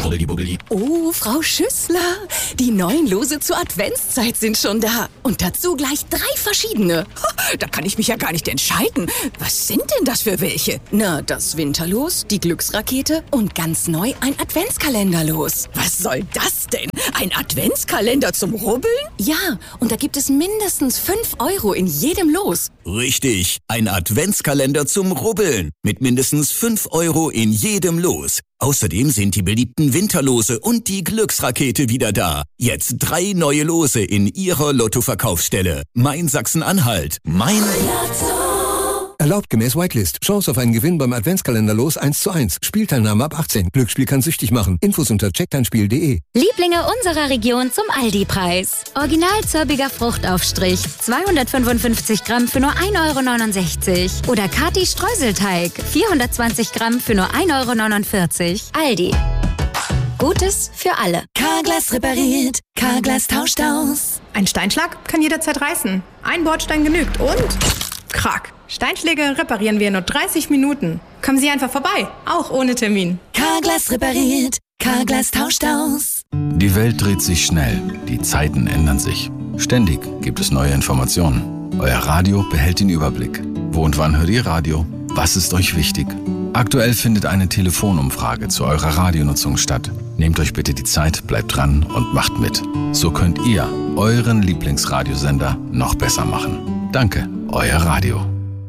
Hubbeli-Bubbeli. Oh, Frau Schüssler, die neuen Lose zur Adventszeit sind schon da. Und dazu gleich 3 verschiedene. Da kann ich mich ja gar nicht entscheiden. Was sind denn das für welche? Na, das Winterlos, die Glücksrakete und ganz neu ein Adventskalenderlos. Was soll das denn? Ein Adventskalender zum Rubbeln? Ja, und da gibt es mindestens 5 Euro in jedem Los. Richtig, ein Adventskalender zum Rubbeln mit mindestens 5 Euro in jedem Los. Außerdem sind die beliebten Winterlose und die Glücksrakete wieder da. Jetzt 3 neue Lose in Ihrer Lottoverkaufsstelle. Mein Sachsen-Anhalt. Mein Lotto. Erlaubt gemäß Whitelist. Chance auf einen Gewinn beim Adventskalenderlos 1:1. Spielteilnahme ab 18. Glücksspiel kann süchtig machen. Infos unter checkteinspiel.de. Lieblinge unserer Region zum Aldi-Preis. Original zirbiger Fruchtaufstrich. 255 Gramm für nur 1,69 €. Oder Kati Streuselteig. 420 Gramm für nur 1,49 €. Aldi. Gutes für alle. Carglass repariert. Carglass tauscht aus. Ein Steinschlag kann jederzeit reißen. Ein Bordstein genügt und... Krack. Steinschläge reparieren wir in nur 30 Minuten. Kommen Sie einfach vorbei, auch ohne Termin. Carglass repariert. Carglass tauscht aus. Die Welt dreht sich schnell. Die Zeiten ändern sich. Ständig gibt es neue Informationen. Euer Radio behält den Überblick. Wo und wann hört ihr Radio? Was ist euch wichtig? Aktuell findet eine Telefonumfrage zu eurer Radionutzung statt. Nehmt euch bitte die Zeit, bleibt dran und macht mit. So könnt ihr euren Lieblingsradiosender noch besser machen. Danke, euer Radio.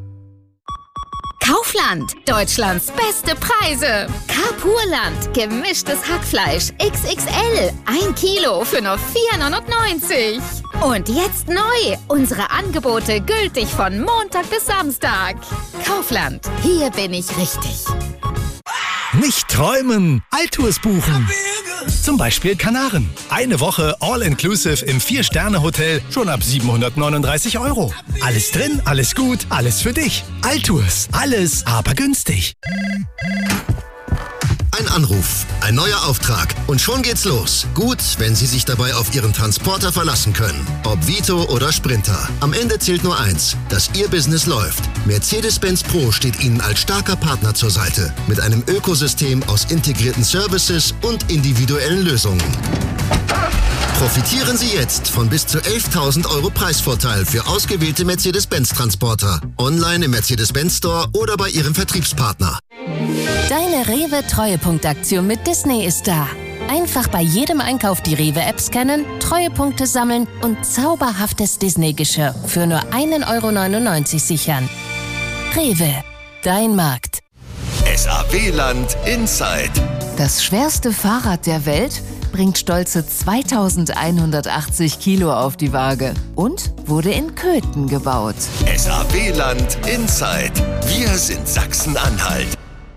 Kaufland, Deutschlands beste Preise. Carpurland, gemischtes Hackfleisch, XXL, 1 Kilo für nur 4,99 €. Und jetzt neu, unsere Angebote gültig von Montag bis Samstag. Kaufland, hier bin ich richtig. Nicht träumen, Altours buchen. Zum Beispiel Kanaren. Eine Woche All-Inclusive im 4-Sterne-Hotel schon ab 739 €. Alles drin, alles gut, alles für dich. Altours, alles aber günstig. Ein Anruf, ein neuer Auftrag und schon geht's los. Gut, wenn Sie sich dabei auf Ihren Transporter verlassen können. Ob Vito oder Sprinter. Am Ende zählt nur eins, dass Ihr Business läuft. Mercedes-Benz Pro steht Ihnen als starker Partner zur Seite. Mit einem Ökosystem aus integrierten Services und individuellen Lösungen. Profitieren Sie jetzt von bis zu 11.000 € Preisvorteil für ausgewählte Mercedes-Benz-Transporter. Online im Mercedes-Benz Store oder bei Ihrem Vertriebspartner. Deine Rewe-Treuepunktaktion mit Disney ist da. Einfach bei jedem Einkauf die Rewe-App scannen, Treuepunkte sammeln und zauberhaftes Disney-Geschirr für nur 1,99 € sichern. Rewe, dein Markt. SAW-Land Inside. Das schwerste Fahrrad der Welt bringt stolze 2180 Kilo auf die Waage und wurde in Köthen gebaut. SAW-Land Inside. Wir sind Sachsen-Anhalt.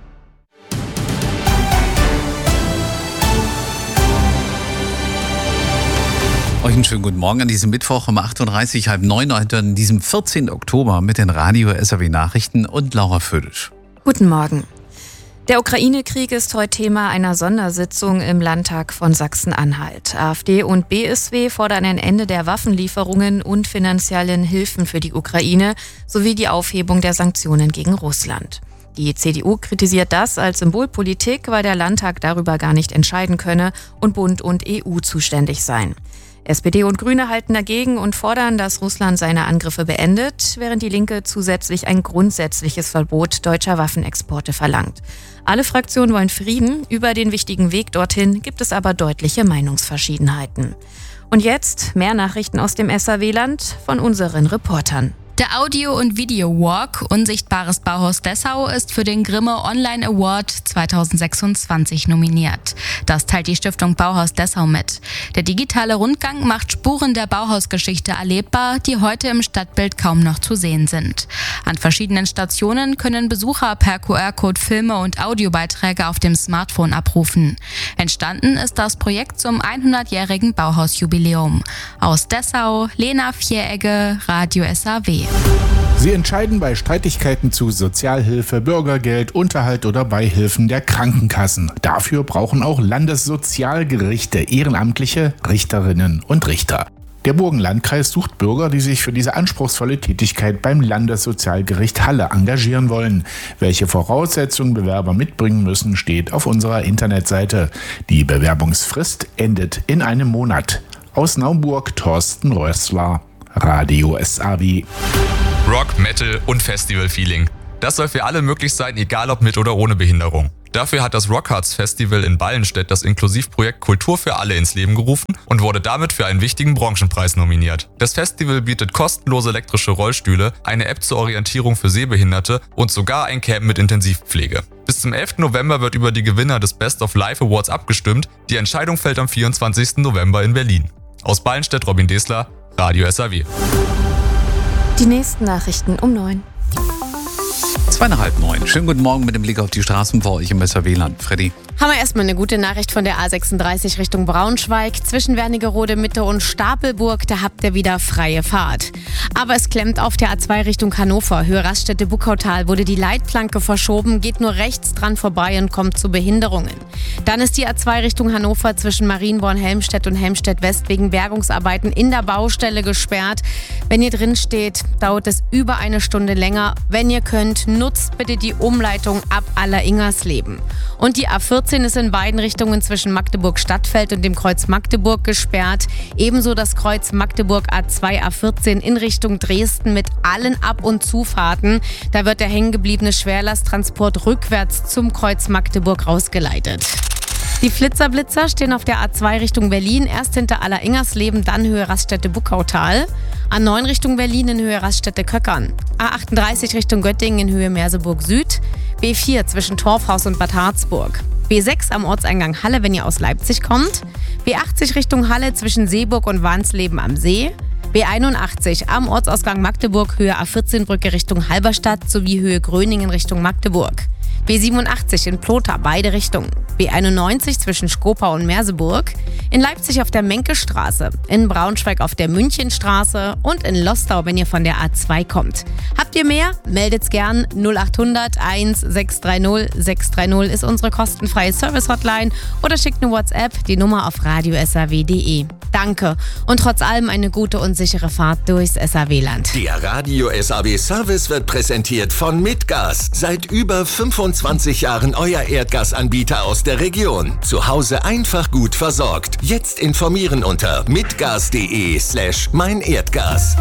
Euch einen schönen guten Morgen an diesem Mittwoch um 8.30 Uhr, halb 9 heute an diesem 14. Oktober mit den Radio-SAW-Nachrichten und Laura Födisch. Guten Morgen. Der Ukraine-Krieg ist heute Thema einer Sondersitzung im Landtag von Sachsen-Anhalt. AfD und BSW fordern ein Ende der Waffenlieferungen und finanziellen Hilfen für die Ukraine sowie die Aufhebung der Sanktionen gegen Russland. Die CDU kritisiert das als Symbolpolitik, weil der Landtag darüber gar nicht entscheiden könne und Bund und EU zuständig seien. SPD und Grüne halten dagegen und fordern, dass Russland seine Angriffe beendet, während die Linke zusätzlich ein grundsätzliches Verbot deutscher Waffenexporte verlangt. Alle Fraktionen wollen Frieden, über den wichtigen Weg dorthin gibt es aber deutliche Meinungsverschiedenheiten. Und jetzt mehr Nachrichten aus dem SAW-Land von unseren Reportern. Der Audio- und Video-Walk Unsichtbares Bauhaus Dessau ist für den Grimme Online Award 2026 nominiert. Das teilt die Stiftung Bauhaus Dessau mit. Der digitale Rundgang macht Spuren der Bauhausgeschichte erlebbar, die heute im Stadtbild kaum noch zu sehen sind. An verschiedenen Stationen können Besucher per QR-Code Filme und Audiobeiträge auf dem Smartphone abrufen. Entstanden ist das Projekt zum 100-jährigen Bauhausjubiläum. Aus Dessau, Lena Vieregge, Radio SAW. Sie entscheiden bei Streitigkeiten zu Sozialhilfe, Bürgergeld, Unterhalt oder Beihilfen der Krankenkassen. Dafür brauchen auch Landessozialgerichte ehrenamtliche Richterinnen und Richter. Der Burgenlandkreis sucht Bürger, die sich für diese anspruchsvolle Tätigkeit beim Landessozialgericht Halle engagieren wollen. Welche Voraussetzungen Bewerber mitbringen müssen, steht auf unserer Internetseite. Die Bewerbungsfrist endet in einem Monat. Aus Naumburg Thorsten Rössler, Radio SAW. Rock, Metal und Festival-Feeling. Das soll für alle möglich sein, egal ob mit oder ohne Behinderung. Dafür hat das Rockharz Festival in Ballenstedt das Inklusivprojekt Kultur für alle ins Leben gerufen und wurde damit für einen wichtigen Branchenpreis nominiert. Das Festival bietet kostenlose elektrische Rollstühle, eine App zur Orientierung für Sehbehinderte und sogar ein Camp mit Intensivpflege. Bis zum 11. November wird über die Gewinner des Best of Life Awards abgestimmt. Die Entscheidung fällt am 24. November in Berlin. Aus Ballenstedt Robin Desler, Radio SAW. Die nächsten Nachrichten um 9. 8:30. Schönen guten Morgen mit dem Blick auf die Straßen vor euch im SAW-Land. Freddy. Haben wir erstmal eine gute Nachricht von der A36 Richtung Braunschweig. Zwischen Wernigerode Mitte und Stapelburg, da habt ihr wieder freie Fahrt. Aber es klemmt auf der A2 Richtung Hannover. Höhe Raststätte Buckautal wurde die Leitplanke verschoben, geht nur rechts dran vorbei und kommt zu Behinderungen. Dann ist die A2 Richtung Hannover zwischen Marienborn-Helmstedt und Helmstedt-West wegen Bergungsarbeiten in der Baustelle gesperrt. Wenn ihr drin steht, dauert es über eine Stunde länger. Wenn ihr könnt, nutzt bitte die Umleitung ab Aller-Ingersleben. Und die A14 ist in beiden Richtungen zwischen Magdeburg-Stadtfeld und dem Kreuz Magdeburg gesperrt. Ebenso das Kreuz Magdeburg A2, A14 in Richtung Dresden mit allen Ab- und Zufahrten. Da wird der hängengebliebene Schwerlasttransport rückwärts zum Kreuz Magdeburg rausgeleitet. Die Flitzerblitzer stehen auf der A2 Richtung Berlin, erst hinter Aller-Ingersleben, dann Höhe Raststätte Buckautal. A9 Richtung Berlin in Höhe Raststätte Köckern. A38 Richtung Göttingen in Höhe Merseburg Süd. B4 zwischen Torfhaus und Bad Harzburg. B6 am Ortseingang Halle, wenn ihr aus Leipzig kommt. B80 Richtung Halle zwischen Seeburg und Wansleben am See. B81 am Ortsausgang Magdeburg, Höhe A14 Brücke Richtung Halberstadt sowie Höhe Gröningen Richtung Magdeburg. B87 in Plotha, beide Richtungen. B91 zwischen Skopau und Merseburg. In Leipzig auf der Menkestraße. In Braunschweig auf der Münchenstraße. Und in Lostau, wenn ihr von der A2 kommt. Habt ihr mehr? Meldet's gern. 0800 1630 630 ist unsere kostenfreie Service-Hotline. Oder schickt eine WhatsApp, die Nummer auf radiosaw.de. Danke und trotz allem eine gute und sichere Fahrt durchs SAW-Land. Der Radio SAW Service wird präsentiert von Mitgas. Seit über 25 Jahren euer Erdgasanbieter aus der Region. Zu Hause einfach gut versorgt. Jetzt informieren unter mitgas.de/meinerdgas.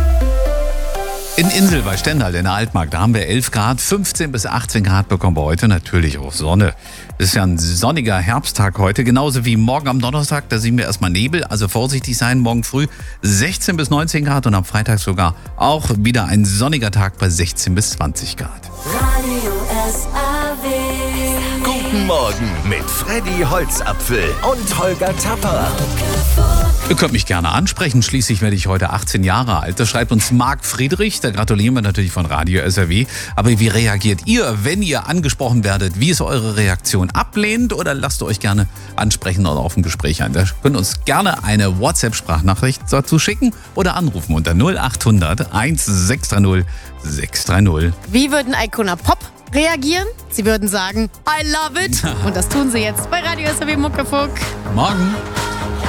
In Insel bei Stendal in der Altmark, da haben wir 11 Grad, 15 bis 18 Grad bekommen wir heute, natürlich auch Sonne. Es ist ja ein sonniger Herbsttag heute, genauso wie morgen am Donnerstag, da sehen wir erstmal Nebel, also vorsichtig sein, morgen früh 16 bis 19 Grad und am Freitag sogar auch wieder ein sonniger Tag bei 16 bis 20 Grad. Radio SAW. Guten Morgen mit Freddy Holzapfel und Holger Tapper. Ihr könnt mich gerne ansprechen, schließlich werde ich heute 18 Jahre alt. Das schreibt uns Marc Friedrich, da gratulieren wir natürlich von Radio SAW. Aber wie reagiert ihr, wenn ihr angesprochen werdet? Wie ist eure Reaktion? Ablehnt oder lasst ihr euch gerne ansprechen oder auf ein Gespräch ein? Da könnt ihr uns gerne eine WhatsApp-Sprachnachricht dazu schicken oder anrufen unter 0800 1630 630. Wie würden Icona Pop reagieren? Sie würden sagen, I love it. Und das tun sie jetzt bei Radio SAW Muckefuck. Morgen.